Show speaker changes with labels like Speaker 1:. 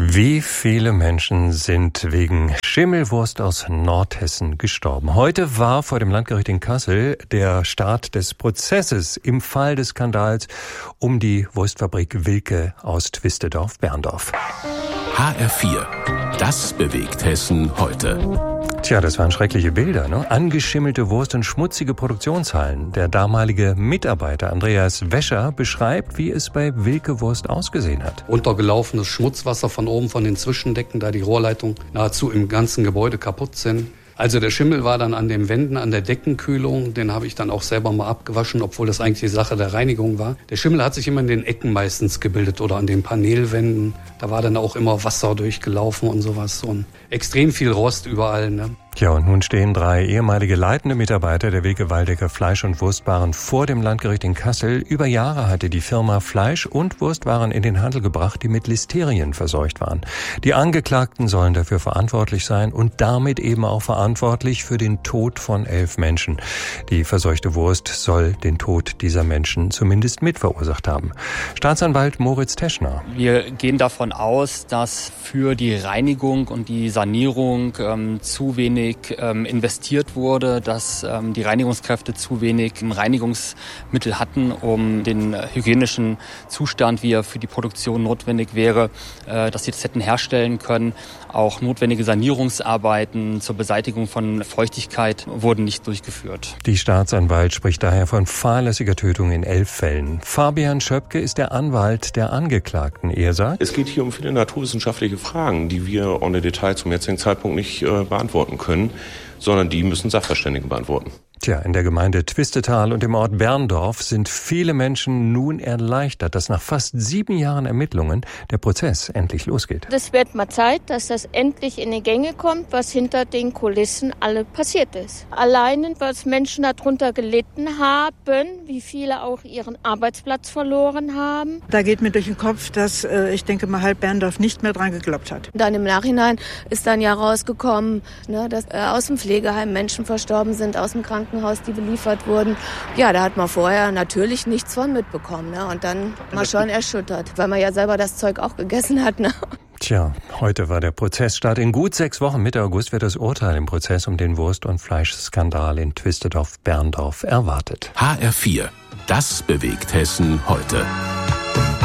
Speaker 1: Wie viele Menschen sind wegen Schimmelwurst aus Nordhessen gestorben? Heute war vor dem Landgericht in Kassel der Start des Prozesses im Fall des Skandals um die Wurstfabrik Wilke aus Twistedorf-Berndorf.
Speaker 2: HR4. Das bewegt Hessen heute.
Speaker 1: Tja, das waren schreckliche Bilder, ne? Angeschimmelte Wurst und schmutzige Produktionshallen. Der damalige Mitarbeiter Andreas Wäscher beschreibt, wie es bei Wilke Wurst ausgesehen hat.
Speaker 3: Untergelaufenes Schmutzwasser von oben von den Zwischendecken, da die Rohrleitungen nahezu im ganzen Gebäude kaputt sind. Also der Schimmel war dann an den Wänden, an der Deckenkühlung. Den habe ich dann auch selber mal abgewaschen, obwohl das eigentlich die Sache der Reinigung war. Der Schimmel hat sich immer in den Ecken meistens gebildet oder an den Panelwänden. Da war dann auch immer Wasser durchgelaufen und sowas. Und extrem viel Rost überall, ne?
Speaker 1: Ja, und nun stehen 3 ehemalige leitende Mitarbeiter der Wilke Waldecker Fleisch- und Wurstwaren vor dem Landgericht in Kassel. Über Jahre hatte die Firma Fleisch- und Wurstwaren in den Handel gebracht, die mit Listerien verseucht waren. Die Angeklagten sollen dafür verantwortlich sein und damit eben auch verantwortlich für den Tod von 11 Menschen. Die verseuchte Wurst soll den Tod dieser Menschen zumindest mitverursacht haben. Staatsanwalt Moritz Teschner.
Speaker 4: Wir gehen davon aus, dass für die Reinigung und die Sanierung zu wenig investiert wurde, dass die Reinigungskräfte zu wenig Reinigungsmittel hatten, um den hygienischen Zustand, wie er für die Produktion notwendig wäre, dass sie das hätten herstellen können. Auch notwendige Sanierungsarbeiten zur Beseitigung von Feuchtigkeit wurden nicht durchgeführt.
Speaker 1: Die Staatsanwalt spricht daher von fahrlässiger Tötung in 11 Fällen. Fabian Schöpke ist der Anwalt der Angeklagten. Er sagt:
Speaker 5: Es geht hier um viele naturwissenschaftliche Fragen, die wir ohne Detail zum jetzigen Zeitpunkt nicht beantworten können, sondern die müssen Sachverständige beantworten.
Speaker 1: Tja, in der Gemeinde Twistetal und im Ort Berndorf sind viele Menschen nun erleichtert, dass nach fast 7 Jahren Ermittlungen der Prozess endlich losgeht.
Speaker 6: Es wird mal Zeit, dass das endlich in die Gänge kommt, was hinter den Kulissen alle passiert ist. Alleine, was Menschen darunter gelitten haben, wie viele auch ihren Arbeitsplatz verloren haben.
Speaker 7: Da geht mir durch den Kopf, dass ich denke mal halb Berndorf nicht mehr dran geglaubt hat.
Speaker 8: Dann im Nachhinein ist dann ja rausgekommen, dass aus dem Pflegeheim Menschen verstorben sind, aus dem Krankenhaus, die beliefert wurden. Ja, da hat man vorher natürlich nichts von mitbekommen. Ne? Und dann war schon erschüttert, weil man ja selber das Zeug auch gegessen hat. Ne?
Speaker 1: Tja, heute war der Prozessstart. In gut 6 Wochen, Mitte August, wird das Urteil im Prozess um den Wurst- und Fleischskandal in Twistedorf-Berndorf erwartet.
Speaker 2: HR4. Das bewegt Hessen heute.